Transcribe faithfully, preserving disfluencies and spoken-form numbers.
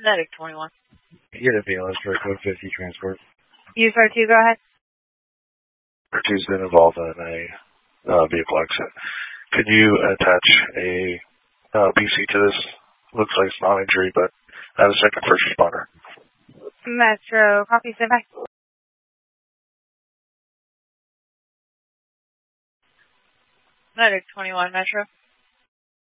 Medic twenty-one. Get a V L S for code fifty transport. Use R two, go ahead. R two's been involved in a uh, vehicle accident. Could you attach a uh, P C to this? Looks like it's non-injury, but I have a second first responder. Metro, copy, stand by. Medic twenty-one, Metro.